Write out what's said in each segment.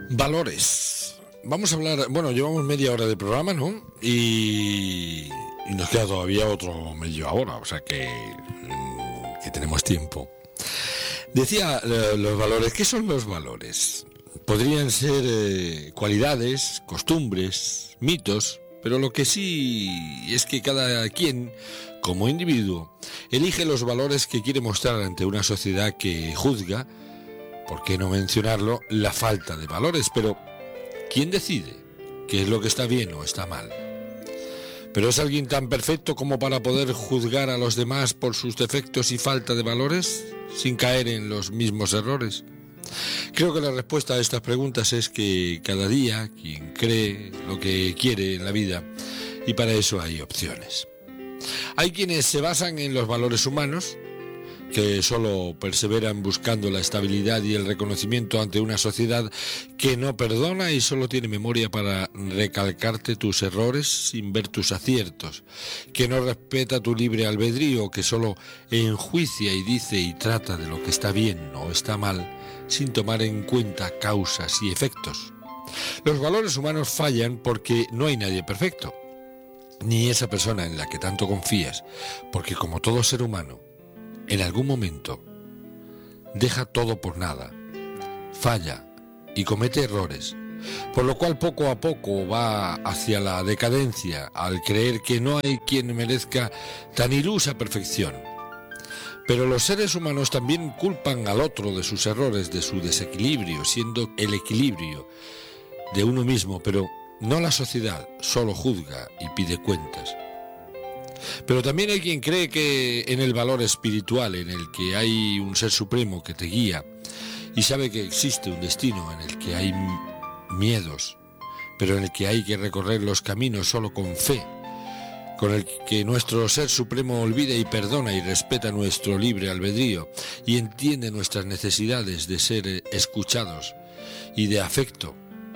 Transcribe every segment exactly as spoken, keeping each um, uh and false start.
Valores. Vamos a hablar, bueno, llevamos media hora de programa, ¿no? Y, y nos queda todavía otro medio hora, o sea que, que tenemos tiempo. Decía eh, los valores. ¿Qué son los valores? Podrían ser eh, cualidades, costumbres, mitos, pero lo que sí es que cada quien, como individuo, elige los valores que quiere mostrar ante una sociedad que juzga, ¿por qué no mencionarlo?, la falta de valores. Pero ¿quién decide qué es lo que está bien o está mal? ¿Pero es alguien tan perfecto como para poder juzgar a los demás por sus defectos y falta de valores, sin caer en los mismos errores? Creo que la respuesta a estas preguntas es que cada día quien cree lo que quiere en la vida, y para eso hay opciones. Hay quienes se basan en los valores humanos, que solo perseveran buscando la estabilidad y el reconocimiento ante una sociedad que no perdona y solo tiene memoria para recalcarte tus errores sin ver tus aciertos, que no respeta tu libre albedrío, que solo enjuicia y dice y trata de lo que está bien o está mal, sin tomar en cuenta causas y efectos. Los valores humanos fallan porque no hay nadie perfecto, ni esa persona en la que tanto confías, porque como todo ser humano, en algún momento deja todo por nada, falla y comete errores, por lo cual poco a poco va hacia la decadencia al creer que no hay quien merezca tan ilusa perfección. Pero los seres humanos también culpan al otro de sus errores, de su desequilibrio, siendo el equilibrio de uno mismo, pero no la sociedad, solo juzga y pide cuentas. Pero también hay quien cree que en el valor espiritual, en el que hay un ser supremo que te guía y sabe que existe un destino en el que hay miedos, pero en el que hay que recorrer los caminos solo con fe, con el que nuestro ser supremo olvida y perdona y respeta nuestro libre albedrío y entiende nuestras necesidades de ser escuchados y de afecto,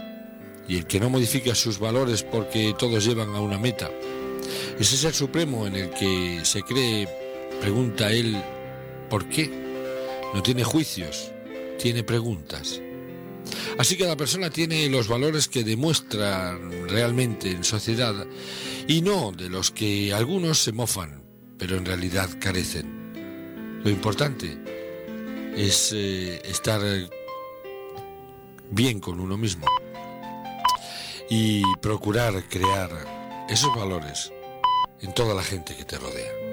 y el que no modifica sus valores porque todos llevan a una meta. Ese ser supremo en el que se cree, pregunta él, ¿por qué? No tiene juicios, tiene preguntas. Así que cada persona tiene los valores que demuestran realmente en sociedad y no de los que algunos se mofan, pero en realidad carecen. Lo importante es eh, estar bien con uno mismo y procurar crear esos valores en toda la gente que te rodea.